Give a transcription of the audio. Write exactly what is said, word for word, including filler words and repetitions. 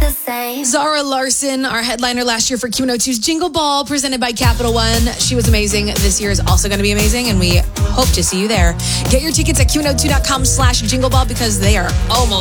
the same. Zara Larson, our headliner last year for Q one oh two's Jingle Ball, presented by Capital One. She was amazing. This year is also going to be amazing, and we hope to see you there. Get your tickets at Q one oh two dot com slash Jingle Ball because they are almost